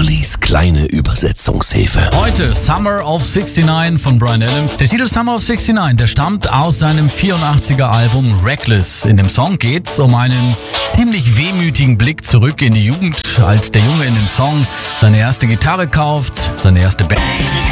Ollis kleine Übersetzungshilfe. Heute Summer of 69 von Bryan Adams. Der Titel Summer of 69, der stammt aus seinem 84er Album Reckless. In dem Song geht's um einen ziemlich wehmütigen Blick zurück in die Jugend, als der Junge in dem Song seine erste Gitarre kauft, seine erste Band.